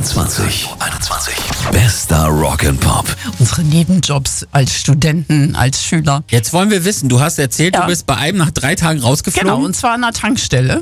21. Bester Rock and Pop. Unsere Nebenjobs als Studenten, als Schüler. Jetzt wollen wir wissen, du hast erzählt, du bist bei einem nach 3 Tagen rausgeflogen. Genau, und zwar an der Tankstelle.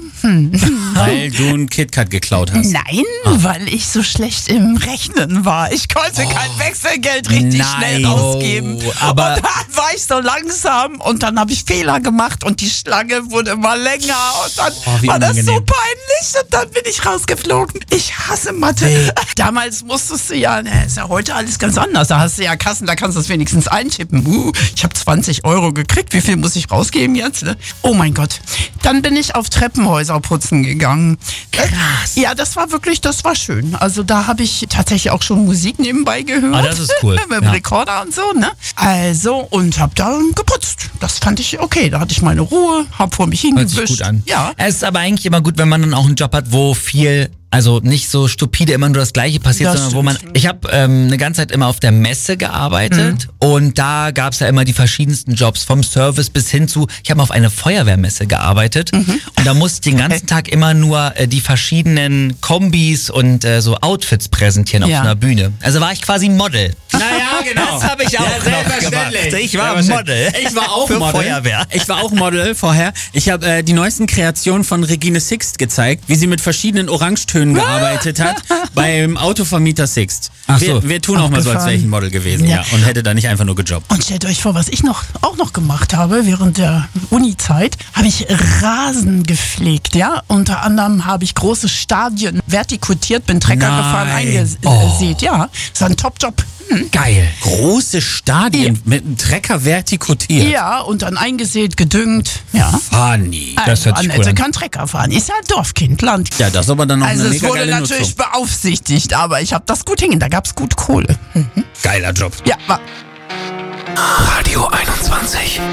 Weil du einen KitKat geklaut hast. Nein, weil ich so schlecht im Rechnen war. Ich konnte kein Wechselgeld richtig schnell ausgeben. Aber und dann war ich so langsam und dann habe ich Fehler gemacht und die Schlange wurde immer länger und dann wie war das so unangenehm. peinlich und dann bin ich rausgeflogen. Ich hasse Mathe. Damals musstest du ja, ist ja heute alles ganz anders. Da hast du ja Kassen, da kannst du das wenigstens eintippen. Ich habe 20 Euro gekriegt. Wie viel muss ich rausgeben jetzt? Ne? Oh mein Gott. Dann bin ich auf Treppenhäuser putzen gegangen. krass. Ja, das war schön. Also da habe ich tatsächlich auch schon Musik nebenbei gehört. Ah, das ist cool. Mit dem Rekorder und so, ne? Also, und habe da geputzt. Das fand ich okay. Da hatte ich meine Ruhe, habe vor mich Hört hingewischt. sich gut an. Ja. Es ist aber eigentlich immer gut, wenn man dann auch einen Job hat, wo viel, also nicht so stupide immer nur das Gleiche passiert, Das sondern wo man, stimmt. ich habe eine ganze Zeit immer auf der Messe gearbeitet und da gab's ja immer die verschiedensten Jobs, vom Service bis hin zu, ich habe auf einer Feuerwehrmesse gearbeitet und da musste ich den ganzen Tag immer nur die verschiedenen Kombis und so Outfits präsentieren auf Ja. einer Bühne. Also war ich quasi Model. Naja, genau. Das habe ich auch noch selbstverständlich. gemacht. Ich war Selbstverständlich. Model. Ich war auch für Model. Feuerwehr. Ich war auch Model vorher. Ich habe die neuesten Kreationen von Regine Sixt gezeigt, wie sie mit verschiedenen Orangetönen gearbeitet hat beim Autovermieter Sixt. Ach so. Wir tun auch mal so, als wäre ich ein Model gewesen, Ja. ja. Und hätte da nicht einfach nur gejobbt. Und stellt euch vor, was ich auch noch gemacht habe während der Uni-Zeit, habe ich Rasen gepflegt, ja. Unter anderem habe ich große Stadien vertikutiert, bin Trecker Nein. gefahren, eingesät, ja. Das war ein Top-Job. Geil. Große Stadien mit einem Trecker vertikutiert. Ja, und dann eingesät, gedüngt, ja. Funny. Das hört sich cool Annette an. kann Trecker fahren. Ist ja ein Dorfkind, Land. Ja, das ist aber dann noch Also eine es mega wurde geile natürlich Nutzung. beaufsichtigt, aber ich habe das gut hingehen. Da gab es gut Kohle. Geiler Job. Ja, war. Radio 21.